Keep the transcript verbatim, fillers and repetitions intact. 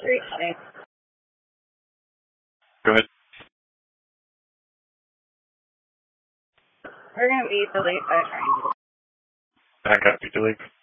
Three, thanks. Go ahead. We're going to be delayed by triangle. Back up, you delete.